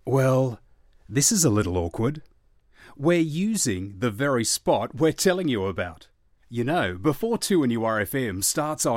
Well, this is a little awkward. We're using the very spot we're telling you about. You know, before 2NURFM starts on